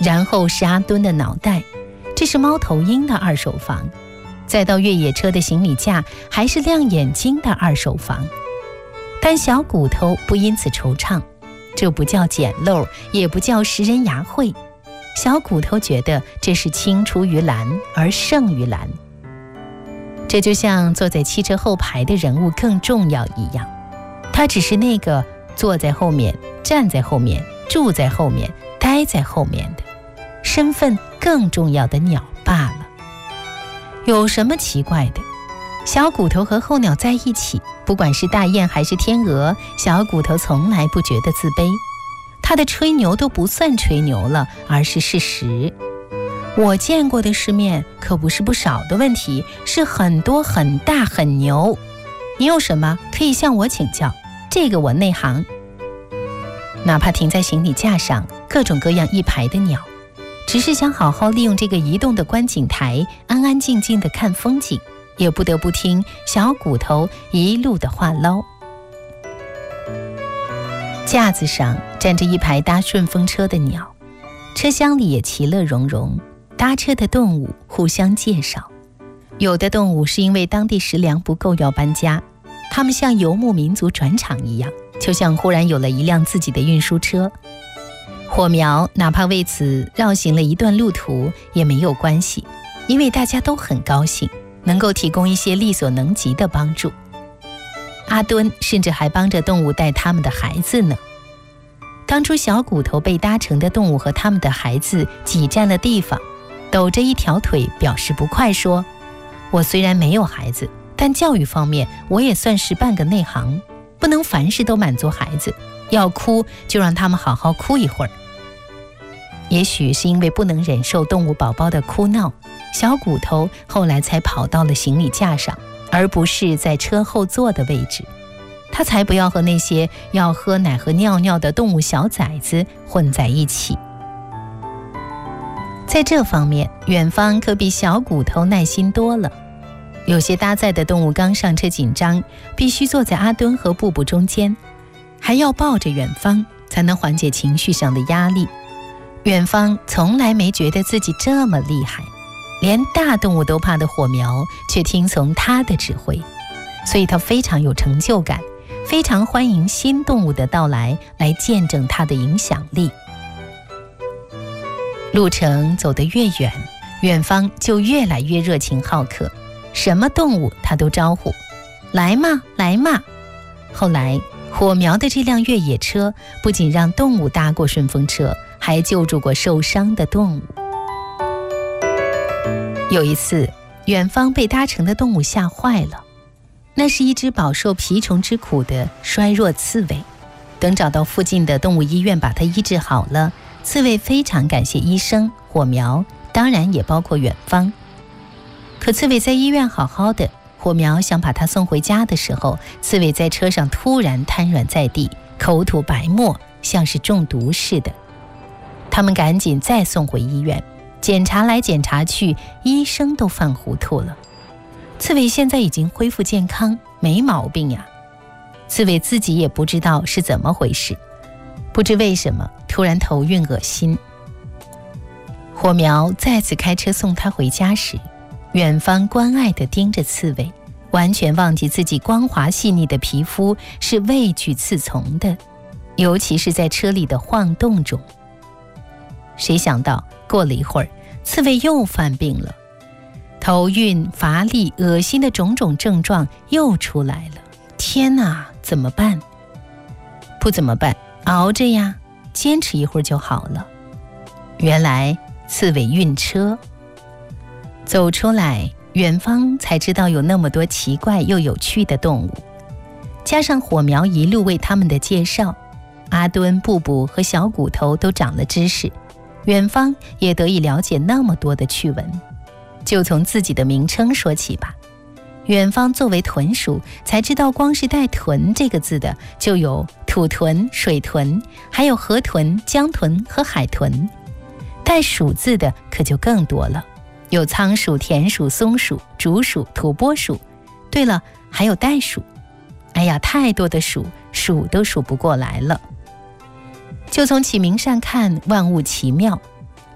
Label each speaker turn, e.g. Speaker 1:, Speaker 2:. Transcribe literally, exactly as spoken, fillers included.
Speaker 1: 然后是阿敦的脑袋，这是猫头鹰的二手房，再到越野车的行李架，还是亮眼睛的二手房。但小骨头不因此惆怅，这不叫捡漏，也不叫拾人牙慧。小骨头觉得这是青出于蓝而胜于蓝，这就像坐在汽车后排的人物更重要一样，他只是那个坐在后面、站在后面、住在后面、待在后面的身份更重要的鸟罢了。有什么奇怪的？小骨头和候鸟在一起，不管是大雁还是天鹅，小骨头从来不觉得自卑。他的吹牛都不算吹牛了，而是事实。我见过的世面可不是不少的问题，是很多很大很牛。你有什么可以向我请教？这个我内行。哪怕停在行李架上各种各样一排的鸟，只是想好好利用这个移动的观景台，安安静静地看风景，也不得不听小骨头一路的话唠。架子上站着一排搭顺风车的鸟，车厢里也其乐融融，搭车的动物互相介绍。有的动物是因为当地食粮不够要搬家，它们像游牧民族转场一样，就像忽然有了一辆自己的运输车。火苗哪怕为此绕行了一段路途也没有关系，因为大家都很高兴能够提供一些力所能及的帮助。阿敦甚至还帮着动物带他们的孩子呢。当初小骨头被搭乘的动物和他们的孩子挤占了地方，抖着一条腿表示不快，说：我虽然没有孩子，但教育方面我也算是半个内行，不能凡事都满足孩子，要哭就让他们好好哭一会儿。也许是因为不能忍受动物宝宝的哭闹，小骨头后来才跑到了行李架上，而不是在车后座的位置。他才不要和那些要喝奶和尿尿的动物小崽子混在一起。在这方面，远方可比小骨头耐心多了。有些搭载的动物刚上车紧张，必须坐在阿敦和布布中间，还要抱着远方，才能缓解情绪上的压力。远方从来没觉得自己这么厉害，连大动物都怕的火苗却听从他的指挥，所以他非常有成就感，非常欢迎新动物的到来，来见证他的影响力。路程走得越远，远方就越来越热情好客，什么动物他都招呼，来嘛来嘛。后来火苗的这辆越野车不仅让动物搭过顺风车，还救助过受伤的动物。有一次，远方被搭乘的动物吓坏了，那是一只饱受蜱虫之苦的衰弱刺猬。等找到附近的动物医院把它医治好了，刺猬非常感谢医生、火苗，当然也包括远方。可刺猬在医院好好的，火苗想把它送回家的时候，刺猬在车上突然瘫软在地，口吐白沫，像是中毒似的。他们赶紧再送回医院，检查来检查去，医生都犯糊涂了。刺猬现在已经恢复健康，没毛病呀。刺猬自己也不知道是怎么回事，不知为什么突然头晕恶心。火苗再次开车送他回家时，远方关爱地盯着刺猬，完全忘记自己光滑细腻的皮肤是畏惧刺丛的，尤其是在车里的晃动中。谁想到过了一会儿，刺猬又犯病了，头晕、乏力、恶心的种种症状又出来了。天哪，怎么办？不怎么办，熬着呀，坚持一会儿就好了。原来刺猬晕车。走出来，远方才知道有那么多奇怪又有趣的动物，加上火苗一路为他们的介绍，阿敦、布布和小骨头都长了知识，远方也得以了解那么多的趣闻。就从自己的名称说起吧。远方作为豚属，才知道光是带豚这个字的就有土豚、水豚，还有河豚、江豚和海豚。带属字的可就更多了，有仓鼠、田鼠、松鼠、竹鼠、土拨鼠，对了，还有袋鼠。哎呀，太多的鼠，数都数不过来了。就从起名上看，万物奇妙，